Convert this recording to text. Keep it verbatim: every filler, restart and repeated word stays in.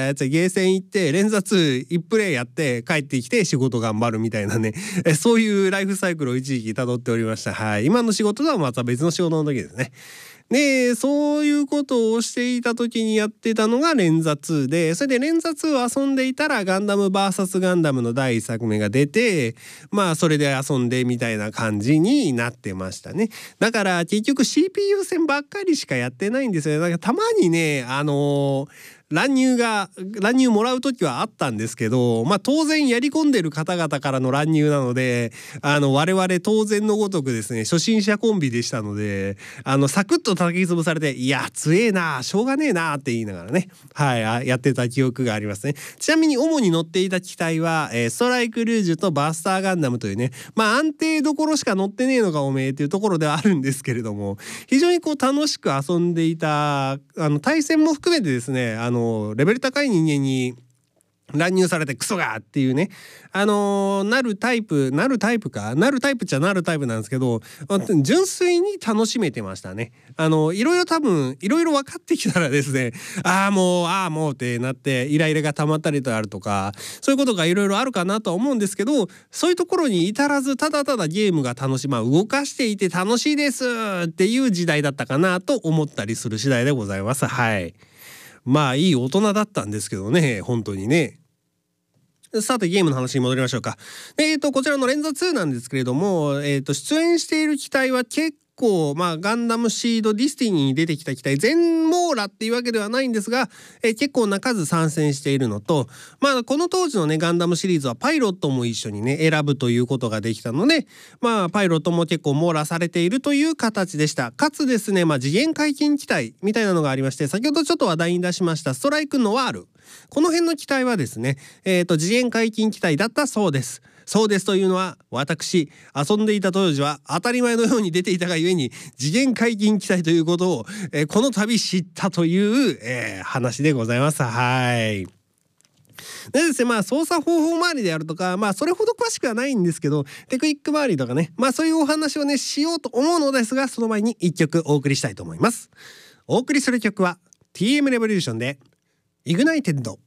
やつはゲーセン行って連雑いちプレイやって帰ってきて仕事頑張るみたいなね、えそういうライフサイクルを一時期辿っておりました。はい、今の仕事とはまた別の仕事の時ですね。でそういうことをしていた時にやってたのが連座ツーで、それで連座ツーを遊んでいたらガンダム ブイエス ガンダムのだいいっさくめが出て、まあそれで遊んでみたいな感じになってましたね。だから結局 シーピーユー 戦ばっかりしかやってないんですよ。だからたまにねあのー乱入が乱入もらう時はあったんですけど、まあ当然やり込んでる方々からの乱入なので、あの我々当然のごとくですね初心者コンビでしたので、あのサクッと叩き潰されて、いや強えなしょうがねえなって言いながらね、はいやってた記憶がありますね。ちなみに主に乗っていた機体は、えー、ストライクルージュとバスターガンダムというね、まあ安定どころしか乗ってねえのかおめえっていうところではあるんですけれども、非常にこう楽しく遊んでいた、あの対戦も含めてですね、あのレベル高い人間に乱入されてクソがっていうね、あのー、なるタイプなるタイプかなるタイプっちゃなるタイプなんですけど、純粋に楽しめてましたね。あのいろいろ多分いろいろ分かってきたらですね、ああもうああもうってなってイライラが溜まったりとあるとか、そういうことがいろいろあるかなとは思うんですけど、そういうところに至らずただただゲームが楽しい、まあ動かしていて楽しいですっていう時代だったかなと思ったりする次第でございます。はい、まあいい大人だったんですけどね、本当にね。さてゲームの話に戻りましょうか。えーとこちらの連座ツーなんですけれども、えーと出演している機体は結構まあガンダムシードディスティニーに出てきた機体全網羅っていうわけではないんですが、えー、結構な数参戦しているのと、まあこの当時のねガンダムシリーズはパイロットも一緒にね選ぶということができたので、まあパイロットも結構網羅されているという形でした。かつですね、まあ次元解禁機体みたいなのがありまして、先ほどちょっと話題に出しましたストライクノワール、この辺の機体はですね、えーと次元解禁機体だったそうです。そうですというのは、私遊んでいた当時は当たり前のように出ていたがゆえに次元解禁機体ということを、えー、この度知ったという、えー、話でございます。はい。でですね、まあ操作方法周りであるとか、まあそれほど詳しくはないんですけど、テクニック周りとかね、まあそういうお話をねしようと思うのですが、その前にいっきょくお送りしたいと思います。お送りする曲は ティーエム レボリューションでイグナイテッド。